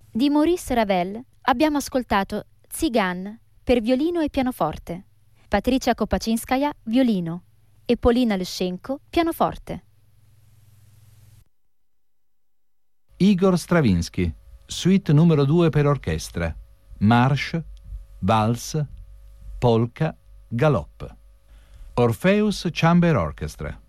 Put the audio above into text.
Di Maurice Ravel abbiamo ascoltato Tsigan per violino e pianoforte, Patricia Kopaczynskaja violino e Polina Lyszenko pianoforte. Igor Stravinsky, suite numero 2 per orchestra, marche, valse, polka, galop. Orpheus Chamber Orchestra.